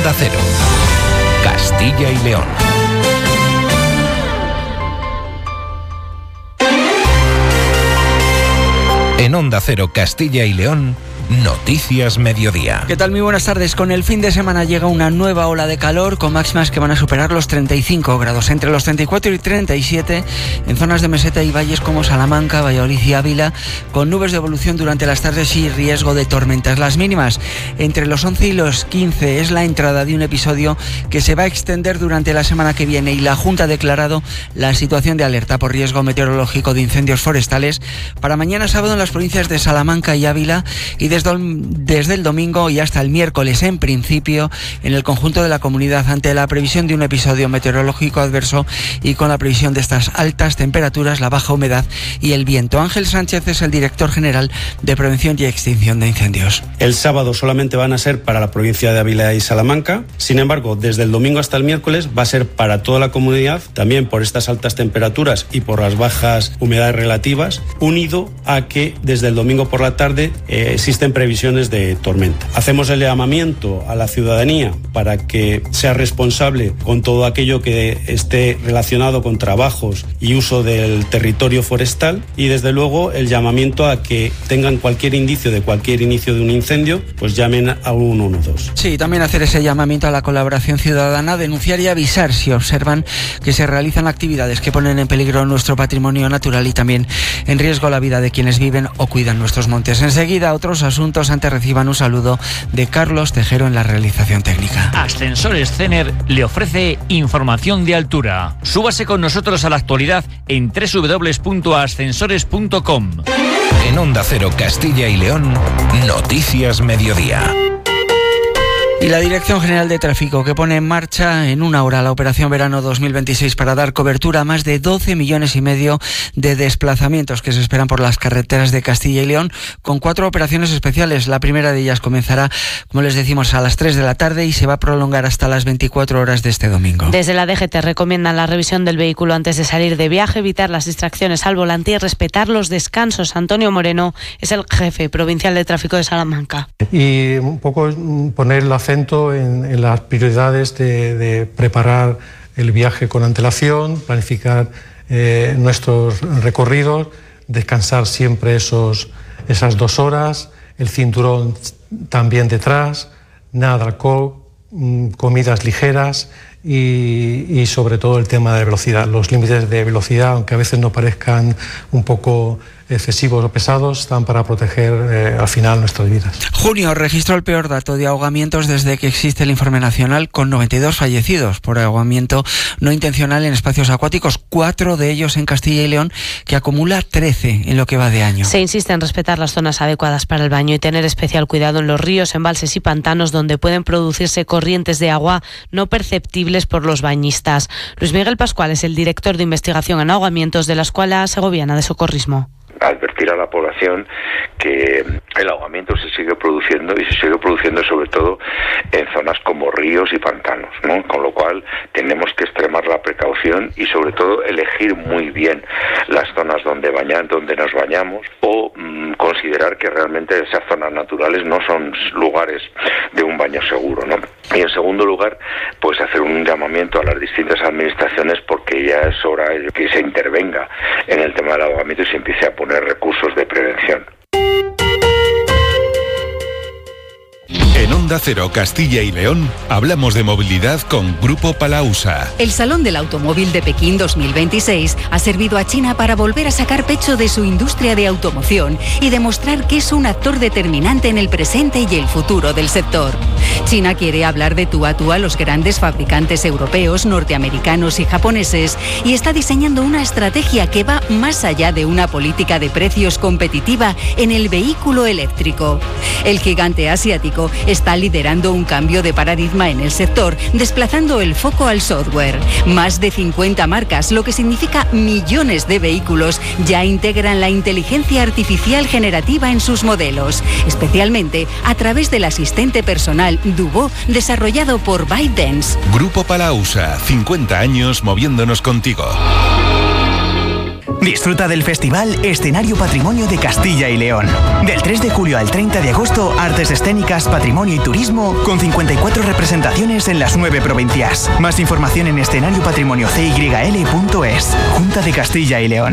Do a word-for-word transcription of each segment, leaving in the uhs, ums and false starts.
Onda Cero, Castilla y León. En Onda Cero, Castilla y León, Noticias Mediodía. ¿Qué tal? Muy buenas tardes. Con el fin de semana llega una nueva ola de calor con máximas que van a superar los treinta y cinco grados, entre los treinta y cuatro y treinta y siete en zonas de meseta y valles como Salamanca, Valladolid y Ávila, con nubes de evolución durante las tardes y riesgo de tormentas. Las mínimas entre los once y los quince. Es la entrada de un episodio que se va a extender durante la semana que viene y la Junta ha declarado la situación de alerta por riesgo meteorológico de incendios forestales para mañana sábado en las provincias de Salamanca y Ávila y desde desde el domingo y hasta el miércoles en principio en el conjunto de la comunidad, ante la previsión de un episodio meteorológico adverso y con la previsión de estas altas temperaturas, la baja humedad y el viento. Ángel Sánchez es el director general de Prevención y Extinción de Incendios. El sábado solamente van a ser para la provincia de Ávila y Salamanca, sin embargo desde el domingo hasta el miércoles va a ser para toda la comunidad, también por estas altas temperaturas y por las bajas humedades relativas, unido a que desde el domingo por la tarde eh, existen previsiones de tormenta. Hacemos el llamamiento a la ciudadanía para que sea responsable con todo aquello que esté relacionado con trabajos y uso del territorio forestal, y desde luego el llamamiento a que tengan cualquier indicio de cualquier inicio de un incendio, pues llamen a uno uno dos. Sí, también hacer ese llamamiento a la colaboración ciudadana, denunciar y avisar si observan que se realizan actividades que ponen en peligro nuestro patrimonio natural y también en riesgo la vida de quienes viven o cuidan nuestros montes. Enseguida otros asuntos. Antes reciban un saludo de Carlos Tejero en la realización técnica. Ascensores Cener le ofrece información de altura. Súbase con nosotros a la actualidad en doble u doble u doble u punto ascensores punto com. En Onda Cero, Castilla y León, Noticias Mediodía. Y la Dirección General de Tráfico, que pone en marcha en una hora la Operación Verano dos mil veintiséis para dar cobertura a más de doce millones y medio de desplazamientos que se esperan por las carreteras de Castilla y León, con cuatro operaciones especiales. La primera de ellas comenzará, como les decimos, a las tres de la tarde y se va a prolongar hasta las veinticuatro horas de este domingo. Desde la D G T recomiendan la revisión del vehículo antes de salir de viaje, evitar las distracciones al volante y respetar los descansos. Antonio Moreno es el jefe provincial de tráfico de Salamanca. Y un poco poner la En, en las prioridades de, de preparar el viaje con antelación, planificar eh, nuestros recorridos, descansar siempre esos, esas dos horas, el cinturón también detrás, nada de alcohol, mm, comidas ligeras y, y sobre todo el tema de velocidad. Los límites de velocidad, aunque a veces nos parezcan un poco excesivos o pesados, están para proteger eh, al final nuestras vidas. Junio registró el peor dato de ahogamientos desde que existe el informe nacional, con noventa y dos fallecidos por ahogamiento no intencional en espacios acuáticos, cuatro de ellos en Castilla y León, que acumula trece en lo que va de año. Se insiste en respetar las zonas adecuadas para el baño y tener especial cuidado en los ríos, embalses y pantanos donde pueden producirse corrientes de agua no perceptibles por los bañistas. Luis Miguel Pascual es el director de investigación en ahogamientos de la Escuela Segoviana de Socorrismo. Advertir a la población que el ahogamiento se sigue produciendo y se sigue produciendo sobre todo en zonas como ríos y pantanos, ¿no? Con lo cual tenemos que extremar la precaución y sobre todo elegir muy bien las zonas donde bañar, donde nos bañamos, o mmm, considerar que realmente esas zonas naturales no son lugares de un baño seguro, ¿no? Y en segundo lugar, pues hacer un llamamiento a las distintas administraciones, porque ya es hora de que se intervenga en el tema del ahogamiento y se empiece a poner recursos de prevención. En Onda Cero, Castilla y León, hablamos de movilidad con Grupo Palausa. El Salón del Automóvil de Pekín dos mil veintiséis ha servido a China para volver a sacar pecho de su industria de automoción y demostrar que es un actor determinante en el presente y el futuro del sector. China quiere hablar de tú a tú a los grandes fabricantes europeos, norteamericanos y japoneses y está diseñando una estrategia que va más allá de una política de precios competitiva en el vehículo eléctrico. El gigante asiático está liderando un cambio de paradigma en el sector, desplazando el foco al software. Más de cincuenta marcas, lo que significa millones de vehículos, ya integran la inteligencia artificial generativa en sus modelos, especialmente a través del asistente personal Duo, desarrollado por ByteDance. Grupo Palausa, cincuenta años moviéndonos contigo. Disfruta del festival Escenario Patrimonio de Castilla y León. Del tres de julio al treinta de agosto, artes escénicas, patrimonio y turismo, con cincuenta y cuatro representaciones en las nueve provincias. Más información en escenario patrimonio c y l punto es. Junta de Castilla y León.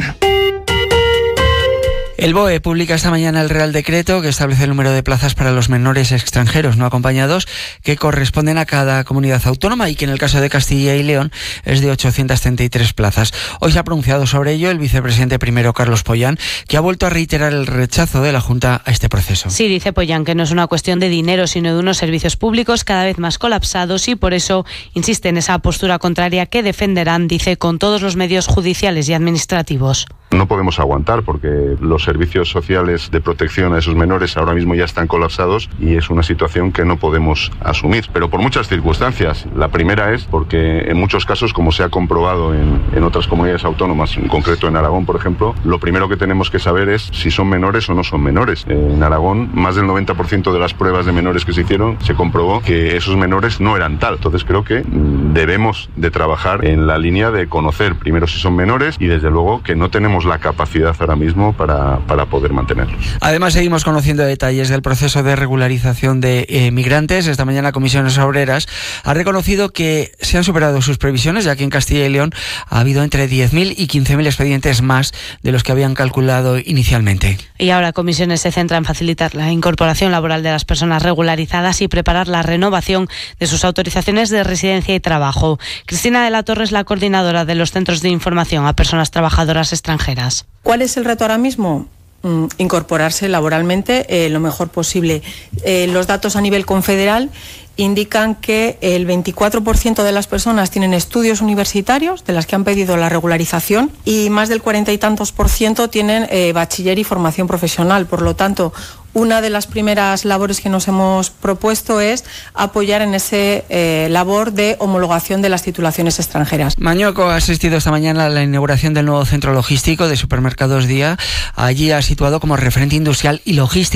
El B O E publica esta mañana el Real Decreto que establece el número de plazas para los menores extranjeros no acompañados que corresponden a cada comunidad autónoma y que en el caso de Castilla y León es de ochocientas treinta y tres plazas. Hoy se ha pronunciado sobre ello el vicepresidente primero, Carlos Pollán, que ha vuelto a reiterar el rechazo de la Junta a este proceso. Sí, dice Pollán que no es una cuestión de dinero, sino de unos servicios públicos cada vez más colapsados y por eso insiste en esa postura contraria que defenderán, dice, con todos los medios judiciales y administrativos. No podemos aguantar porque los servicios sociales de protección a esos menores ahora mismo ya están colapsados y es una situación que no podemos asumir, pero por muchas circunstancias. La primera es porque en muchos casos, como se ha comprobado en, en otras comunidades autónomas, en concreto en Aragón, por ejemplo, lo primero que tenemos que saber es si son menores o no son menores. En Aragón, más del noventa por ciento de las pruebas de menores que se hicieron, se comprobó que esos menores no eran tal. Entonces creo que debemos de trabajar en la línea de conocer primero si son menores y desde luego que no tenemos la capacidad ahora mismo para, para poder mantenerlos. Además, seguimos conociendo detalles del proceso de regularización de eh, migrantes. Esta mañana Comisiones Obreras ha reconocido que se han superado sus previsiones, ya que en Castilla y León ha habido entre diez mil y quince mil expedientes más de los que habían calculado inicialmente. Y ahora Comisiones se centra en facilitar la incorporación laboral de las personas regularizadas y preparar la renovación de sus autorizaciones de residencia y trabajo. Cristina de la Torre es la coordinadora de los centros de información a personas trabajadoras extranjeras. ¿Cuál es el reto ahora mismo? Mm, incorporarse laboralmente eh, lo mejor posible. Eh, los datos a nivel confederal indican que el veinticuatro por ciento de las personas tienen estudios universitarios, de las que han pedido la regularización, y más del cuarenta y tantos por ciento tienen eh, bachiller y formación profesional. Por lo tanto, una de las primeras labores que nos hemos propuesto es apoyar en ese eh, labor de homologación de las titulaciones extranjeras. Mañoco ha asistido esta mañana a la inauguración del nuevo centro logístico de Supermercados Día. Allí ha situado como referente industrial y logístico